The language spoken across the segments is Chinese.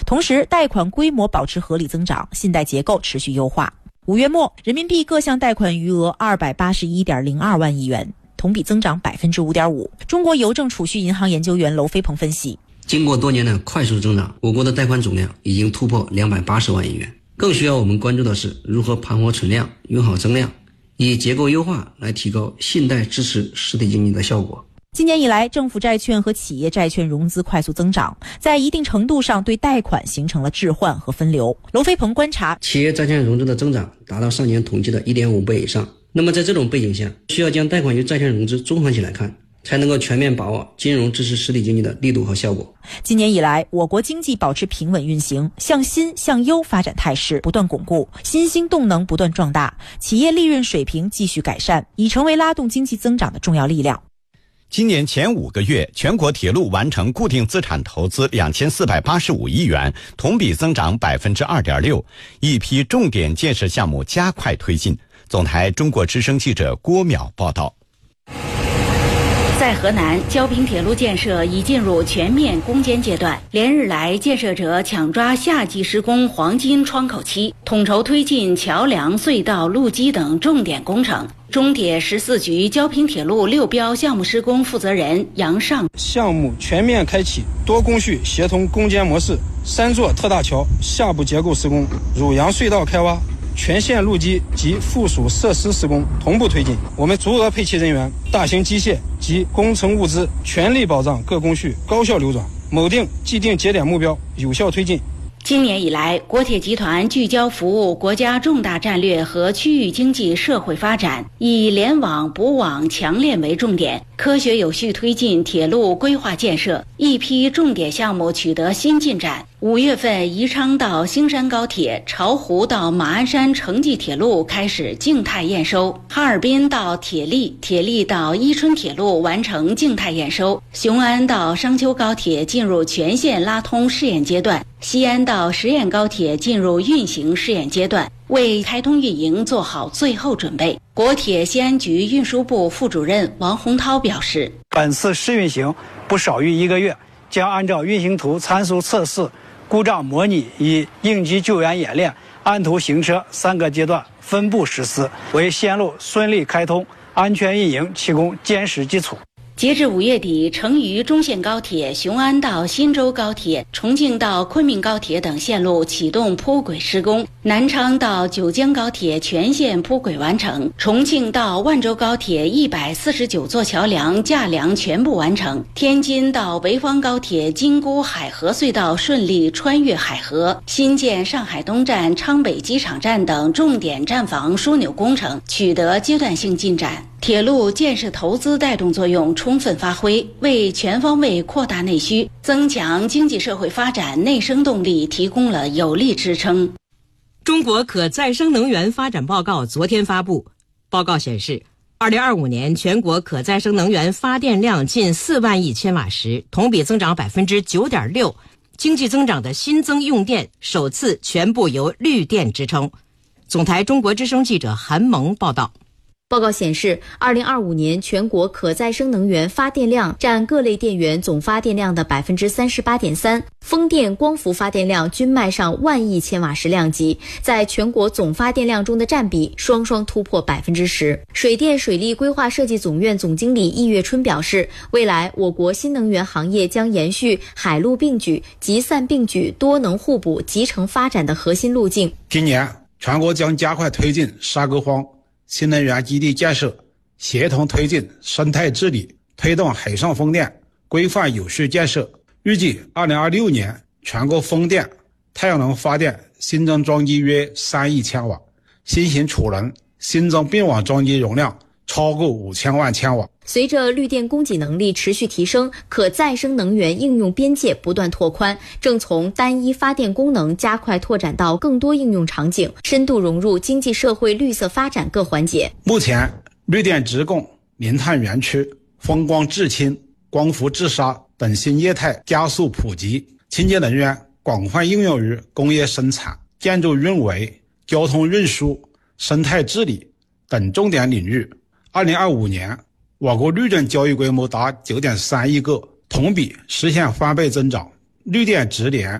同时贷款规模保持合理增长，信贷结构持续优化。5月末，人民币各项贷款余额281.02万亿元，同比增长 5.5%。 中国邮政储蓄银行研究员娄飞鹏分析， 经过多年的快速增长，我国的贷款总量已经突破280万亿元。更需要我们关注的是如何盘活存量，用好增量，以结构优化来提高信贷支持实体经济的效果。 今年以来，政府债券和企业债券融资快速增长，在一定程度上对贷款形成了置换和分流。娄飞鹏观察， 企业债券融资的增长达到上年同期的 1.5 倍以上。那么在这种背景下，需要将贷款与债券融资综合起来看，才能够全面把握金融支持实体经济的力度和效果。 今年以来，我国经济保持平稳运行，向新向优发展态势不断巩固，新兴动能不断壮大，企业利润水平继续改善，已成为拉动经济增长的重要力量。 今年前5个月，全国铁路完成固定资产投资2485亿元，同比增长 2.6%， 一批重点建设项目加快推进。总台中国之声记者郭淼报道。 在河南，焦平铁路建设已进入全面攻坚阶段。连日来，建设者抢抓夏季施工黄金窗口期，统筹推进桥梁、隧道、路基等重点工程。中铁14局焦平铁路6标项目施工负责人杨尚， 项目全面开启多工序协同攻坚模式，3座特大桥下部结构施工，汝阳隧道开挖，全线路基及附属设施施工同步推进。我们足额配齐人员、大型机械及工程物资，全力保障各工序高效流转，锚定既定节点目标，有效推进。 今年以来，国铁集团聚焦服务国家重大战略和区域经济社会发展，以联网、补网、强链为重点，科学有序推进铁路规划建设，一批重点项目取得新进展。5月份，宜昌到兴山高铁、巢湖到马鞍山城际铁路开始静态验收，哈尔滨到铁力、铁力到伊春铁路完成静态验收，雄安到商丘高铁进入全线拉通试验阶段，西安到十堰高铁进入运行试验阶段，为开通运营做好最后准备。国铁西安局运输部副主任王洪涛表示， 本次试运行不少于1个月，将按照运行图参数测试、故障模拟与应急救援演练、按图行车3个阶段分步实施，为线路顺利开通、安全运营提供坚实基础。 截至5月底，成渝中线高铁、雄安到新州高铁、重庆到昆明高铁等线路启动铺轨施工，南昌到九江高铁全线铺轨完成，重庆到万州高铁149座桥梁架梁全部完成，天津到潍坊高铁金沽海河隧道顺利穿越海河，新建上海东站、昌北机场站等重点站房枢纽工程取得阶段性进展。铁路建设投资带动作用充分发挥，为全方位扩大内需、增强经济社会发展内生动力提供了有力支撑。 中国可再生能源发展报告昨天发布，报告显示，2025年全国可再生能源发电量近4万亿千瓦时，同比增长 9.6%， 经济增长的新增用电首次全部由绿电支撑。总台中国之声记者韩萌报道。 报告显示，2025年全国可再生能源发电量占各类电源总发电量的 38.3%， 风电、光伏发电量均迈上万亿千瓦时量级，在全国总发电量中的占比双双突破 10%。水电水利规划设计总院总经理易月春表示，未来我国新能源行业将延续海陆并举、集散并举、多能互补、集成发展的核心路径。 今年全国将加快推进沙沟荒新能源基地建设，协同推进生态治理，推动海上风电规范有序建设。预计2026年全国风电、太阳能发电新增装机约3亿千瓦，新型储能新增并网装机容量超过5000万千瓦。 随着绿电供给能力持续提升，可再生能源应用边界不断拓宽，正从单一发电功能加快拓展到更多应用场景，深度融入经济社会绿色发展各环节。 目前，绿电直供、零碳园区、风光制氢、光伏制沙等新业态加速普及，清洁能源广泛应用于工业生产、建筑运维、交通运输、生态治理等重点领域。2025年我国绿电交易规模达 9.3 亿个，同比实现翻倍增长，绿电直联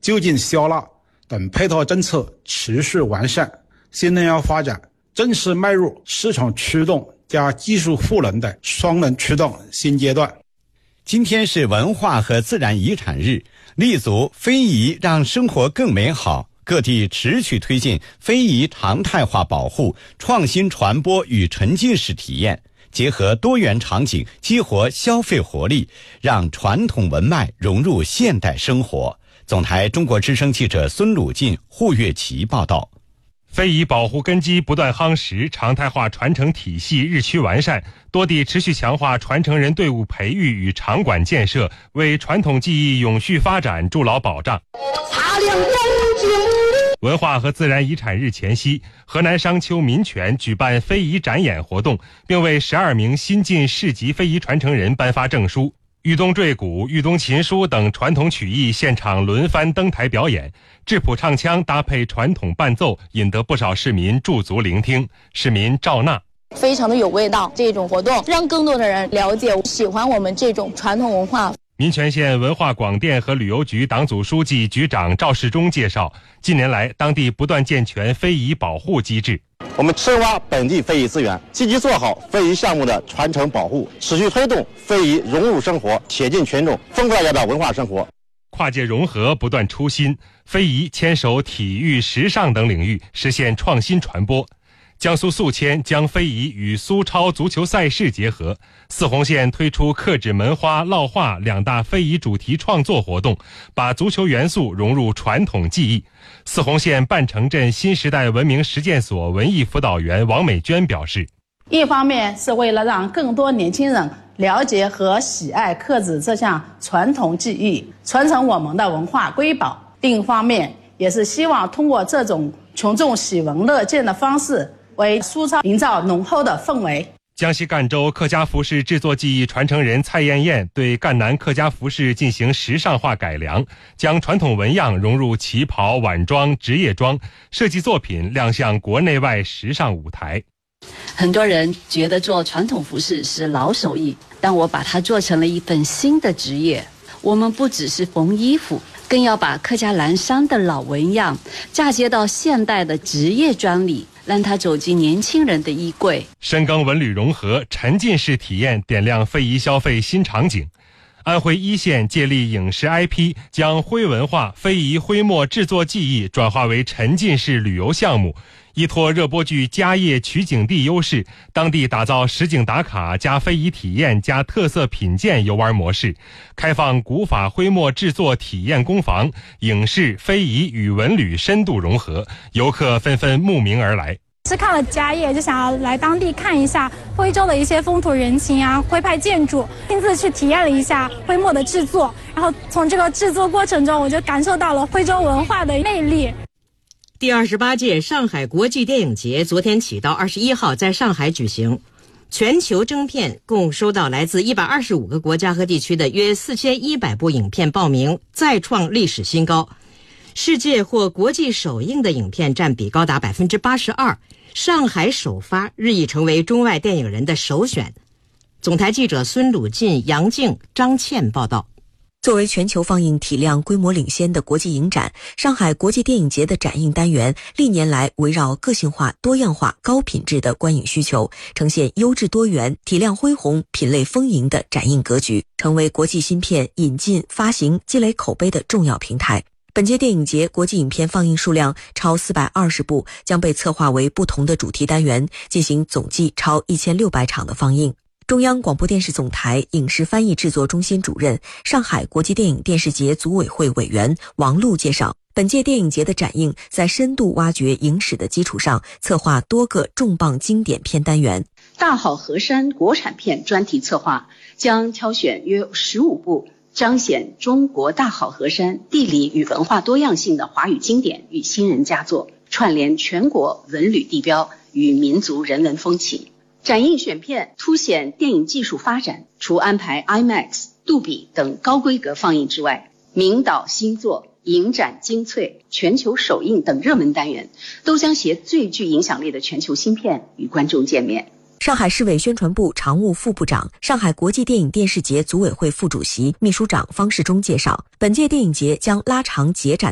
就近消纳等配套政策持续完善，新能源发展正式迈入市场驱动加技术赋能的双轮驱动新阶段。 今天是文化和自然遗产日，立足非遗让生活更美好，各地持续推进非遗常态化保护、创新传播与沉浸式体验，结合多元场景，激活消费活力，让传统文脉融入现代生活。总台中国之声记者孙鲁进、胡月琪报道。 非遗保护根基不断夯实，常态化传承体系日趋完善，多地持续强化传承人队伍培育与场馆建设，为传统技艺永续发展筑牢保障。文化和自然遗产日前夕，河南商丘民权举办非遗展演活动，并为12名新晋市级非遗传承人颁发证书。豫东坠鼓、豫东琴书等传统曲艺现场轮番登台表演，质朴唱腔搭配传统伴奏，引得不少市民驻足聆听。市民赵娜： 非常的有味道，这种活动让更多的人了解、喜欢我们这种传统文化。 民权县文化广电和旅游局党组书记、局长赵世忠介绍，近年来当地不断健全非遗保护机制。 我们深挖本地非遗资源，积极做好非遗项目的传承保护，持续推动非遗融入生活，贴近群众，丰富大家的文化生活。 跨界融合不断出新，非遗牵手体育、时尚等领域，实现创新传播。江苏宿迁将非遗与苏超足球赛事结合，泗洪县推出刻纸门花、烙画2大非遗主题创作活动，把足球元素融入传统技艺。泗洪县半城镇新时代文明实践所文艺辅导员王美娟表示， 一方面是为了让更多年轻人了解和喜爱刻纸这项传统技艺，传承我们的文化瑰宝；另一方面也是希望通过这种群众喜闻乐见的方式，为苏超营造浓厚的氛围。 江西赣州客家服饰制作技艺传承人蔡艳艳对赣南客家服饰进行时尚化改良，将传统纹样融入旗袍、晚装、职业装，设计作品亮相国内外时尚舞台。 很多人觉得做传统服饰是老手艺，但我把它做成了一份新的职业。我们不只是缝衣服，更要把客家蓝山的老纹样嫁接到现代的职业装里，让它走进年轻人的衣柜。 深耕文旅融合，沉浸式体验点亮非遗消费新场景。安徽一县借力影视 IP， 将徽文化、非遗徽墨制作技艺转化为沉浸式旅游项目，依托热播剧家业取景地优势，当地打造实景打卡加非遗体验加特色品鉴游玩模式，开放古法徽墨制作体验工坊，影视、非遗与文旅深度融合，游客纷纷慕名而来。 是看了家业，就想要来当地看一下徽州的一些风土人情啊，徽派建筑，亲自去体验了一下徽墨的制作，然后从这个制作过程中，我就感受到了徽州文化的魅力。 第28届上海国际电影节昨天起到21号在上海举行，全球征片共收到来自125个国家和地区的约4100部影片报名，再创历史新高。世界或国际首映的影片占比高达 82%， 上海首发日益成为中外电影人的首选。总台记者孙鲁进、杨静、张倩报道。 作为全球放映体量规模领先的国际影展，上海国际电影节的展映单元历年来围绕个性化、多样化、高品质的观影需求，呈现优质多元、体量恢宏、品类丰盈的展映格局，成为国际新片引进、发行、积累口碑的重要平台。本届电影节国际影片放映数量超420部，将被策划为不同的主题单元，进行总计超1600场的放映。中央广播电视总台影视翻译制作中心主任、上海国际电影电视节组委会委员王璐介绍，本届电影节的展映在深度挖掘影史的基础上，策划多个重磅经典片单元。 大好河山国产片专题策划将挑选约15部彰显中国大好河山地理与文化多样性的华语经典与新人佳作，串联全国文旅地标与民族人文风情。展映选片凸显电影技术发展，除安排 IMAX、杜比等高规格放映之外，名导新作、影展精粹、全球首映等热门单元都将携最具影响力的全球新片与观众见面。 上海市委宣传部常务副部长、上海国际电影电视节组委会副主席、秘书长方世忠介绍，本届电影节将拉长节展